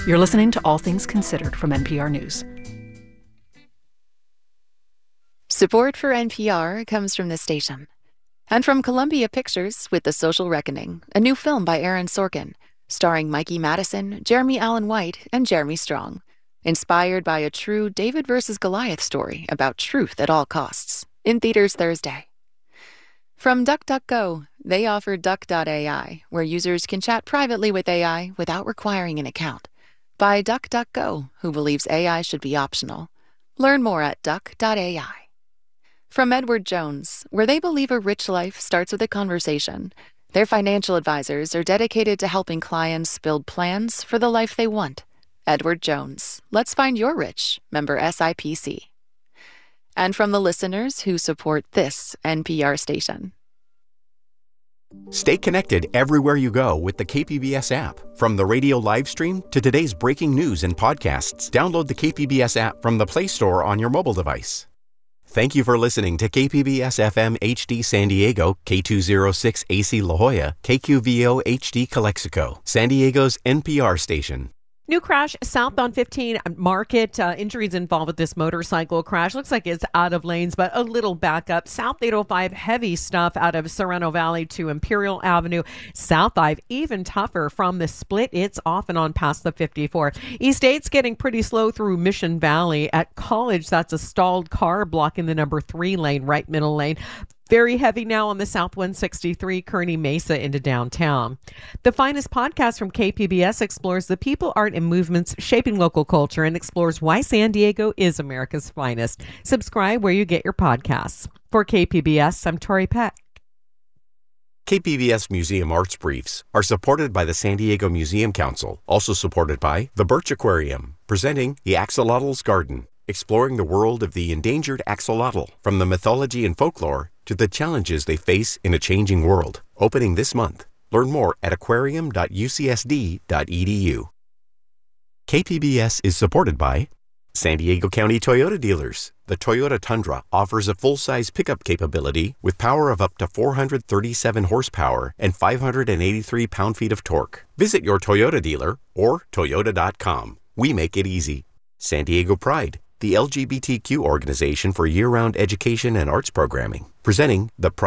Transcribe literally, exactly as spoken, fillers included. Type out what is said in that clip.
You're listening to All Things Considered from N P R News. Support for N P R comes from this station. And from Columbia Pictures with The Social Reckoning, a new film by Aaron Sorkin, starring Mikey Madison, Jeremy Allen White, and Jeremy Strong. Inspired by a true David versus Goliath story about truth at all costs. In theaters Thursday. From DuckDuckGo, they offer Duck dot A I, where users can chat privately with A I without requiring an account. By DuckDuckGo, who believes A I should be optional. Learn more at Duck dot A I. From Edward Jones, where they believe a rich life starts with a conversation. Their financial advisors are dedicated to helping clients build plans for the life they want. Edward Jones. Let's find your rich. Member S I P C. And from the listeners who support this N P R station. Stay connected everywhere you go with the K P B S app. From the radio live stream to today's breaking news and podcasts, download the K P B S app from the Play Store on your mobile device. Thank you for listening to K P B S F M H D San Diego, K two oh six A C La Jolla, K Q V O H D Calexico, San Diego's N P R station. New crash southbound fifteen Market. Uh, injuries involved with this motorcycle crash. Looks like it's out of lanes, but a little backup. South eight oh five, heavy stuff out of Sereno Valley to Imperial Avenue. South five, even tougher from the split. It's off and on past the fifty-four. East eight's getting pretty slow through Mission Valley. At College, that's a stalled car blocking the number three lane, right middle lane. Very heavy now on the South one sixty-three, Kearney Mesa into downtown. The Finest podcast from K P B S explores the people, art, and movements shaping local culture and explores why San Diego is America's finest. Subscribe where you get your podcasts. For K P B S, I'm Tori Peck. K P B S Museum Arts Briefs are supported by the San Diego Museum Council, also supported by the Birch Aquarium, presenting the Axolotl's Garden, exploring the world of the endangered axolotl, from the mythology and folklore to the challenges they face in a changing world. Opening this month. Learn more at aquarium dot u c s d dot e d u. K P B S is supported by San Diego County Toyota Dealers. The Toyota Tundra offers a full-size pickup capability with power of up to four hundred thirty-seven horsepower and five hundred eighty-three pound-feet of torque. Visit your Toyota dealer or toyota dot com. We make it easy. San Diego Pride, the L G B T Q organization for year-round education and arts programming, presenting the Pride